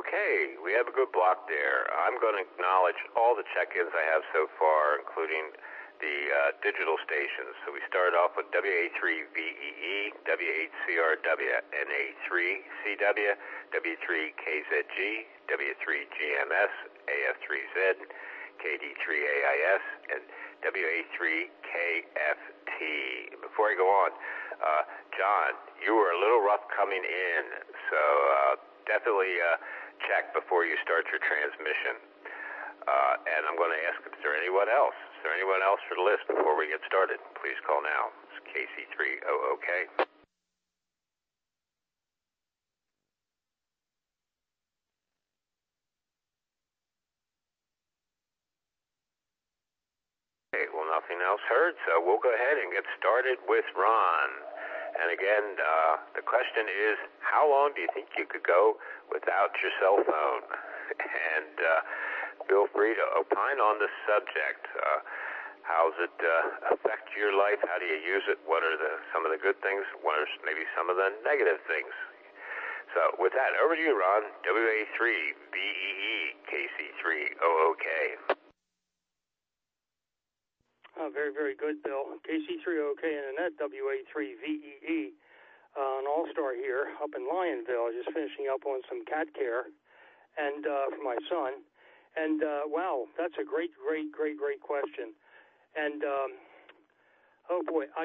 Okay, we have a good block there. I'm going to acknowledge all the check-ins I have so far, including the digital stations. So we started off with WA3VEE, W8CRW, NA3CW, W3KZG, W3GMS, AF3Z, KD3AIS, and WA3KFT. Before I go on, John, you were a little rough coming in, so definitely check before you start your transmission. And I'm going to ask, is there anyone else? Is there anyone else for the list before we get started? Please call now. It's KC3OOK. Okay, well, nothing else heard, so we'll go ahead and get started with Ron. And again, the question is, how long do you think you could go without your cell phone? And feel free to opine on this subject. How does it affect your life? How do you use it? What are some of the good things? What are maybe some of the negative things? So with that, over to you, Ron. WA3BEE, KC3OOK. Very, very good, Bill. KC3OK Internet, WA3VEE, an all-star here up in Lionville, just finishing up on some cat care and for my son. And, wow, that's a great question. And, oh, boy,